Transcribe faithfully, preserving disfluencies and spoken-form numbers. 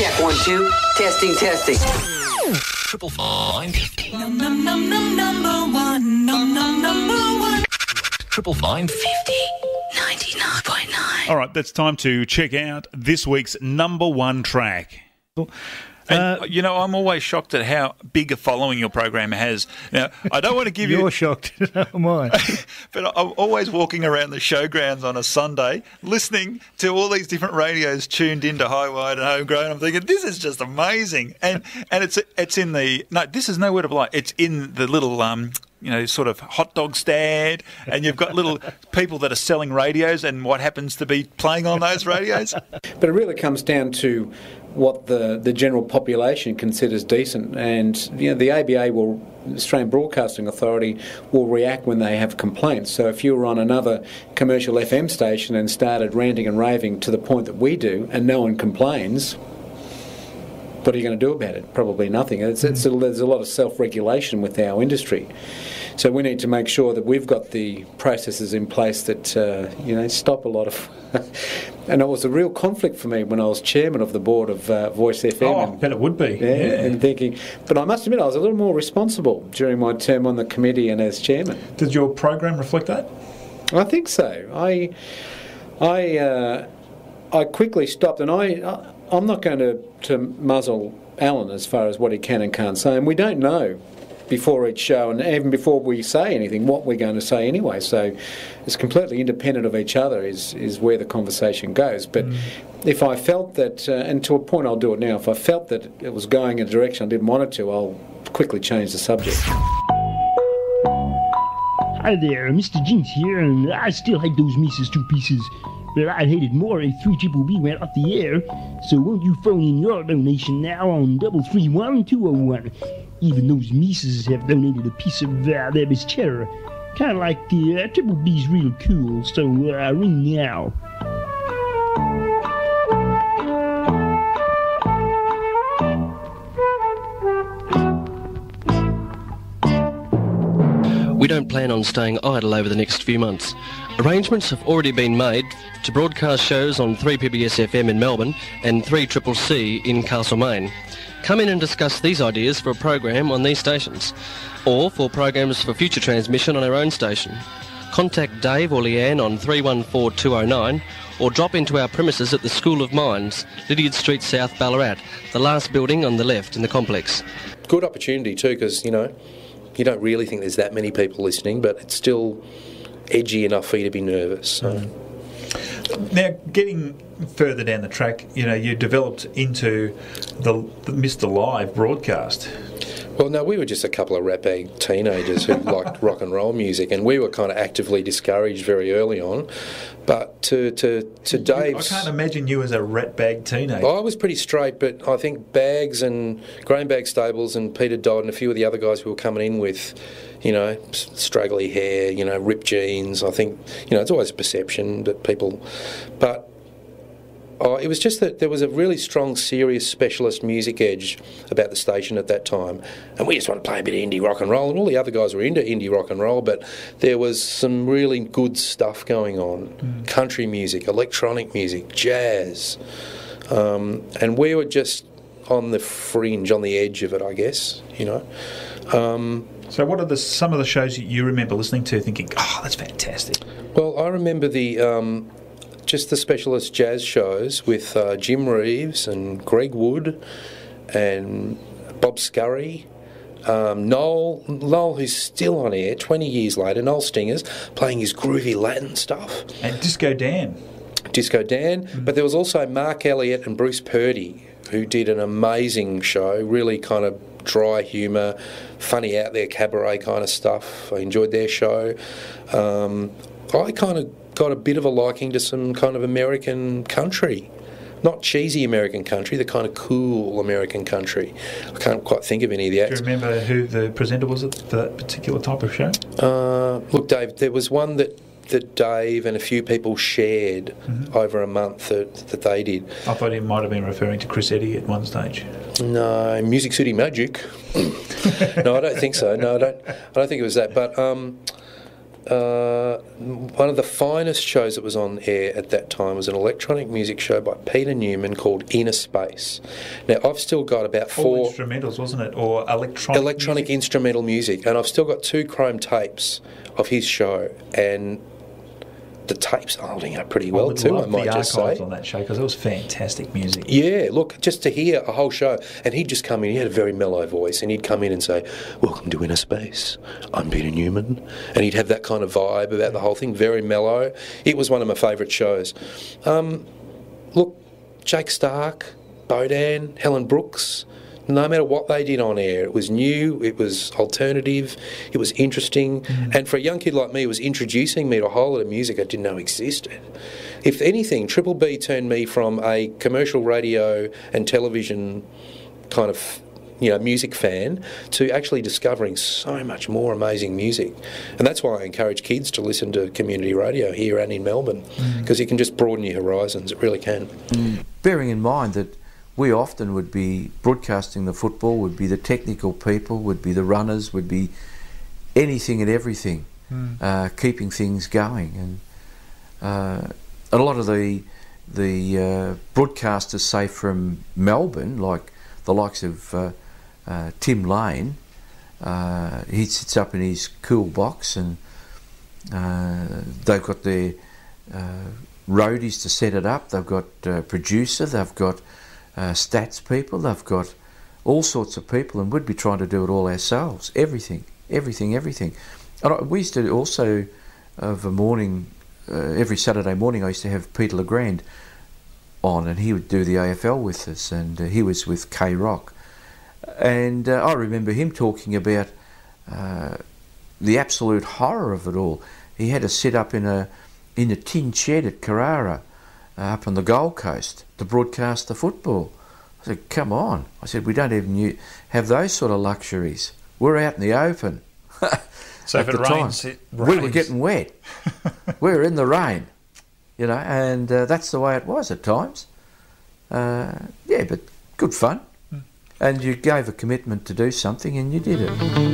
Check one, two. Testing, testing. Triple five fifty. Num num num num number one. Num num number one. Triple five fifty. ninety-nine point nine. All right, that's time to check out this week's number one track. And, Uh, you know, I'm always shocked at how big a following your program has. Now, I don't want to give You're you... shocked. Am I? But I'm always walking around the showgrounds on a Sunday listening to all these different radios tuned into High Wide and Homegrown. I'm thinking, this is just amazing. And and it's it's in the... No, this is no word of lie. It's in the little... Um, you know, sort of hot dog stand, and you've got little people that are selling radios and what happens to be playing on those radios. But it really comes down to what the, the general population considers decent, and you know, the A B A will, Australian Broadcasting Authority, will react when they have complaints. So if you were on another commercial F M station and started ranting and raving to the point that we do, and no one complains, what are you going to do about it? Probably nothing. It's, it's a, there's a lot of self-regulation with our industry. So we need to make sure that we've got the processes in place that, uh, you know, stop a lot of... And it was a real conflict for me when I was chairman of the board of uh, Voice F M. Oh, and, I bet it would be. Yeah, Yeah. and thinking... But I must admit, I was a little more responsible during my term on the committee and as chairman. Did your program reflect that? I think so. I... I... Uh, I quickly stopped, and I... I I'm not going to, to muzzle Alan as far as what he can and can't say, and we don't know before each show, and even before we say anything, what we're going to say anyway. So it's completely independent of each other is, is where the conversation goes. But mm. if I felt that, uh, and to a point I'll do it now, if I felt that it was going in a direction I didn't want it to, I'll quickly change the subject. Hi there, Mister Jinx here, and I still hate those Mises two pieces. But I hated more if three triple B went off the air. So won't you phone in your donation now on double three one two oh one? Even those Mises have donated a piece of uh, their terror. Kind of like uh, Triple B's real cool, so uh, ring now. We don't plan on staying idle over the next few months. Arrangements have already been made to broadcast shows on three P B S F M in Melbourne and three C C C in Castlemaine. Come in and discuss these ideas for a program on these stations, or for programs for future transmission on our own station. Contact Dave or Leanne on three one four two oh nine, or drop into our premises at the School of Mines, Lydiard Street South, Ballarat, the last building on the left in the complex. Good opportunity too, because, you know, you don't really think there's that many people listening, but it's still edgy enough for you to be nervous. So. Mm. Now, getting further down the track, you know, you developed into the, the Mister Live broadcast. Well, no, we were just a couple of ratbag teenagers who liked rock and roll music, and we were kind of actively discouraged very early on. But to to, to Dave's... I can't imagine you as a ratbag teenager. I was pretty straight, but I think Bags and Graham Bag Stables and Peter Dodd and a few of the other guys who were coming in with, you know, straggly hair, you know, ripped jeans, I think, you know, it's always a perception that people... But... Oh, it was just that there was a really strong, serious, specialist music edge about the station at that time. And we just wanted to play a bit of indie rock and roll, and all the other guys were into indie rock and roll, but there was some really good stuff going on. Mm. Country music, electronic music, jazz. Um, and we were just on the fringe, on the edge of it, I guess, you know. Um, so what are the some of the shows that you remember listening to thinking, oh, that's fantastic? Well, I remember the... Um, just the specialist jazz shows with uh, Jim Reeves and Greg Wood and Bob Scurry, um, Noel, Noel who's still on air twenty years later, Noel Stingers, playing his groovy Latin stuff. And Disco Dan. Disco Dan, mm. But there was also Mark Elliott and Bruce Purdy, who did an amazing show, really kind of dry humour, funny out there cabaret kind of stuff. I enjoyed their show. Um, I kind of got a bit of a liking to some kind of American country. Not cheesy American country, the kind of cool American country. I can't quite think of any of the acts. Do you remember who the presenter was for that particular type of show? Uh, look, Dave, there was one that, that Dave and a few people shared mm-hmm. over a month that, that they did. I thought he might have been referring to Chris Eddy at one stage. No, Music City Magic. No, I don't think so. No, I don't. I don't think it was that. But um, uh, one of the finest shows that was on air at that time was an electronic music show by Peter Newman called Inner Space. Now, I've still got about four... All instrumentals, wasn't it? Or electronic Electronic music? instrumental music. And I've still got two chrome tapes of his show. And the tapes are holding up pretty well I would too, love I might the just archives say. on that show because it was fantastic music. Yeah, look, just to hear a whole show, and he'd just come in, he had a very mellow voice, and he'd come in and say, "Welcome to Inner Space, I'm Peter Newman," and he'd have that kind of vibe about the whole thing, very mellow. It was one of my favourite shows. Um, look, Jake Stark, Bodan, Helen Brooks, no matter what they did on air, it was new, it was alternative, it was interesting, mm. and for a young kid like me, it was introducing me to a whole lot of music I didn't know existed. If anything, Triple B turned me from a commercial radio and television kind of, you know, music fan to actually discovering so much more amazing music. And that's why I encourage kids to listen to community radio here and in Melbourne, because mm. it can just broaden your horizons, it really can. Mm. Bearing in mind that we often would be broadcasting the football, would be the technical people, would be the runners, would be anything and everything, mm. uh, keeping things going. And uh, a lot of the the uh, broadcasters, say from Melbourne, like the likes of uh, uh, Tim Lane, uh, he sits up in his cool box and uh, they've got their uh, roadies to set it up, they've got a producer, they've got Uh, stats people, they've got all sorts of people, and we'd be trying to do it all ourselves. Everything, everything, everything. And I, we used to also, of a morning, uh, every Saturday morning, I used to have Peter Legrand on, and he would do the A F L with us, and uh, he was with K-Rock. And uh, I remember him talking about uh, the absolute horror of it all. He had to sit up in a in a tin shed at Carrara, Uh, up on the Gold Coast, to broadcast the football. I said, come on. I said, we don't even u- have those sort of luxuries. We're out in the open. So At if it the rains, time, it we were rains. getting wet. We were in the rain, you know, and uh, that's the way it was at times. Uh, yeah, but good fun. Mm. And you gave a commitment to do something and you did it.